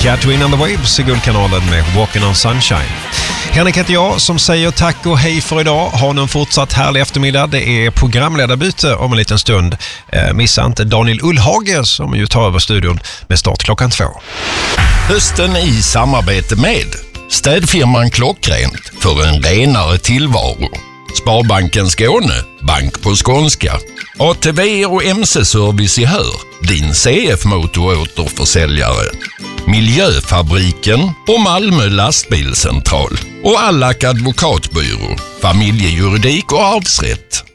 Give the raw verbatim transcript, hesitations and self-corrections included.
Catherine and the Waves i Guldkanalen med Walking on Sunshine. Henrik heter jag som säger tack och hej för idag. Ha en fortsatt härlig eftermiddag. Det är programledarbyte om en liten stund. Eh, missa inte Daniel Ullhage som ju tar över studion med start klockan två. Hösten i samarbete med städfirman Klockrent för en renare tillvaro. Sparbanken Skåne, bank på skånska. A T V och M C-service i Hör, din C F-motoråterförsäljare. Miljöfabriken och Malmö lastbilscentral. Och Allak advokatbyrå, familjejuridik och arvsrätt.